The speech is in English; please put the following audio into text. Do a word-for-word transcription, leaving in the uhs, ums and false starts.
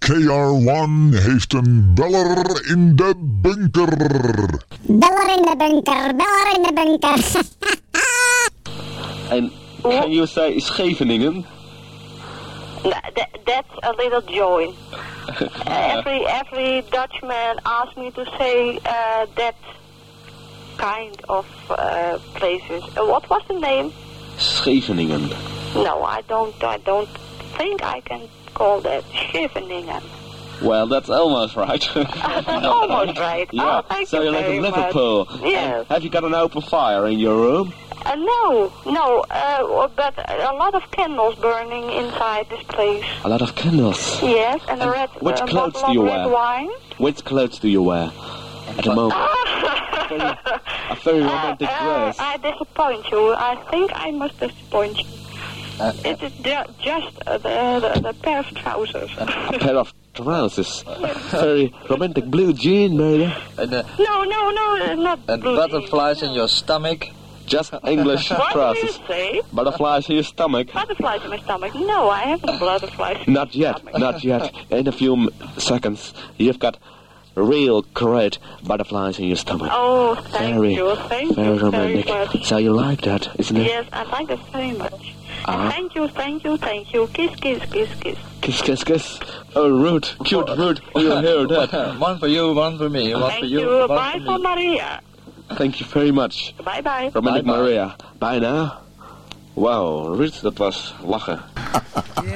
K R one heeft een beller in de bunker. Beller in de bunker, beller in de bunker. And can you say Scheveningen? That, that's a little joy. every every Dutchman asks me to say uh, that kind of uh, places. Uh, what was the name? Scheveningen. No, I don't. I don't think I can call that Scheveningen. Well, that's almost right. That's almost right. Yeah. Oh, thank so you you live very in much. Liverpool. Yes. And have you got an open fire in your room? Uh, no, no, uh, but a lot of candles burning inside this place. A lot of candles. Yes, and, And a red, which uh, clothes bottle do you of red wear? wine. Which clothes do you wear at the moment? very, a very romantic uh, uh, dress. I disappoint you. I think I must disappoint you. Uh, it is ju- just uh, the, the, the pair of trousers. A pair of trousers. Very romantic blue jean, maybe. And, uh, no, no, no, uh, not and blue butterflies jeans, in your stomach. Just English What trousers. do you say? Butterflies in your stomach. Butterflies in my stomach. No, I haven't butterflies in Not my yet, stomach. not yet. In a few m- seconds, you've got real great butterflies in your stomach. Oh, thank very, you, thank very you romantic. very much. So you like that, isn't it? Yes, I like it very much. Uh-huh. And thank you, thank you, thank you. Kiss, kiss, kiss, kiss. Kiss, kiss, kiss. Oh, rude, cute, rude. You hear that? One for you, one for me, one Thank for you, you. one Bye for for me. Maria. Thank you very much. Bye-bye. Romantic Bye-bye. Maria. Bijna. Wauw, Ruud, dat was lachen.